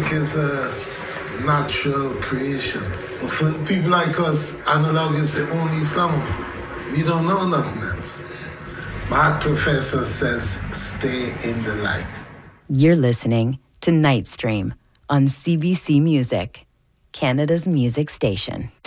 music is a natural creation. For people like us, analog is the only song. We don't know nothing else. My professor says, stay in the light. You're listening to Night Stream on CBC Music, Canada's music station.